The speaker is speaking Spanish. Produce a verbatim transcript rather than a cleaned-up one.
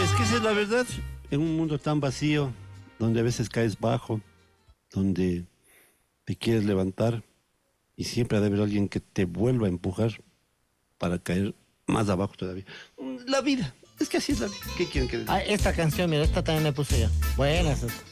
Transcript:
Es que esa es la verdad. En un mundo tan vacío, donde a veces caes bajo, donde te quieres levantar y siempre ha de haber alguien que te vuelva a empujar para caer más abajo todavía. La vida, es que así es la vida. ¿Qué quieren que les diga? Ah, esta canción, mira, esta también me puse yo. Buenas.